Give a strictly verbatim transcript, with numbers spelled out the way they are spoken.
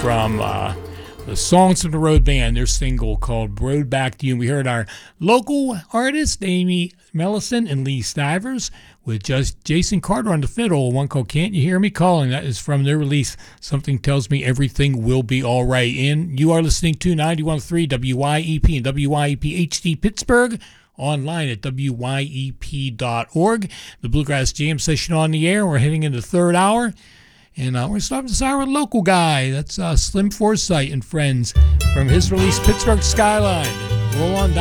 from uh, the Songs of the Road Band, their single called Road Back to You. And we heard our local artist, Amy Mellison and Lee Stivers, with just Jason Carter on the fiddle, one called Can't You Hear Me Calling. That is from their release, Something Tells Me Everything Will Be All Right. And you are listening to ninety-one point three W Y E P and W Y E P H D Pittsburgh, online at W Y E P dot org. The Bluegrass Jam session on the air. We're heading into the third hour. And uh, we're starting this hour with a local guy. That's uh, Slim Forsythe and Friends from his release, Pittsburgh Skyline. Roll on down.